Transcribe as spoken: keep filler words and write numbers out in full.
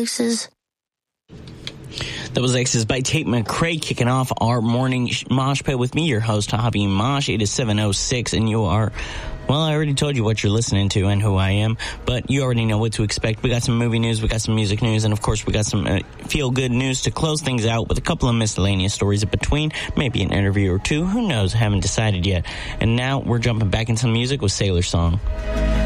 Exes. That was Exes by Tate McRae, kicking off our morning Mosh Pit with me, your host, Javi Mosh. It is seven oh six, and you are, well, I already told you what you're listening to and who I am, but you already know what to expect. We got some movie news, we got some music news, and of course we got some uh, feel-good news to close things out with a couple of miscellaneous stories in between, maybe an interview or two, who knows, haven't decided yet. And now we're jumping back into some music with Sailor Song.